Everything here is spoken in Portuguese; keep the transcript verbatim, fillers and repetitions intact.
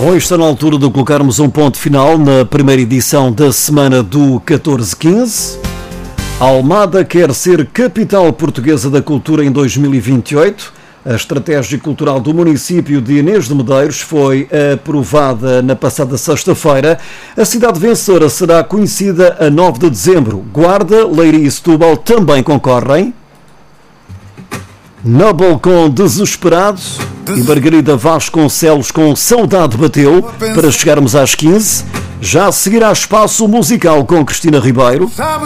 Bom, está na altura de colocarmos um ponto final na primeira edição da semana do catorze quinze. Almada quer ser capital portuguesa da cultura em dois mil e vinte e oito. A estratégia cultural do município de Inês de Medeiros foi aprovada na passada sexta-feira. A cidade vencedora será conhecida a nove de dezembro. Guarda, Leiria e Setúbal também concorrem. Noble com Desesperado e Margarida Vasconcelos com Saudade Bateu para chegarmos às quinze. Já seguirá espaço musical com Cristina Ribeiro.